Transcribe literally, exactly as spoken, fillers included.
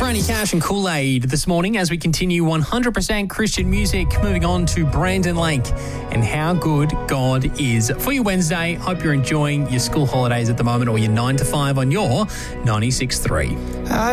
Johnny Cash and Kool-Aid this morning as we continue one hundred percent Christian music. Moving on to Brandon Lake and How Good God Is. For your Wednesday, hope you're enjoying your school holidays at the moment or your nine to five on your ninety-six point three.